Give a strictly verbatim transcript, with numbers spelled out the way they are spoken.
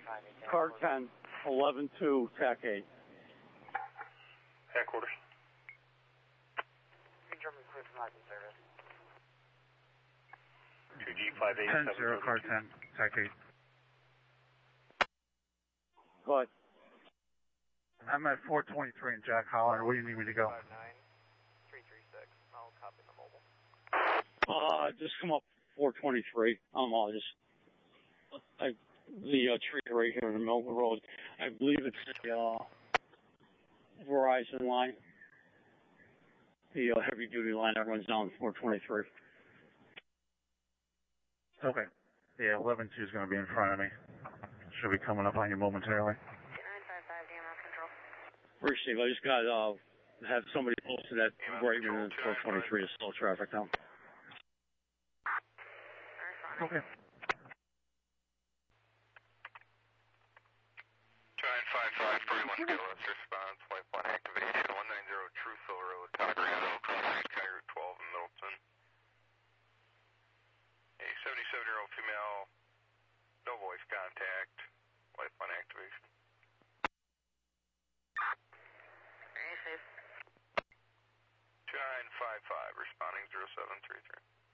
Car ten, eleven two, T A C eight. Headquarters. German clear from license service. two G five eight ten seven zero, car ten, T A C eight. Go ahead. I'm at four twenty-three in Jack Holler. Where do you need me to go? five nine three three six. I'll copy the mobile. Uh, just come up four twenty-three. Um, I'll just, I, the uh, tree right here in the middle of the road. I believe it's the uh, Verizon line. The uh, heavy duty line that runs down four twenty-three. Okay. Yeah, eleven two is going to be in front of me. Should be coming up on you momentarily. nine five five D M S control. Receive. I just got uh have somebody posted that right in four twenty-three to slow traffic down. Okay. nine five five, forty-one Skillet, response, wipe one activation, one ninety Truthville Road, Pellegrino, County Route twelve in Middleton. A seventy-seven-year-old female, no voice contact, wipe one activation. Very safe. two nine five five, responding zero seven three three.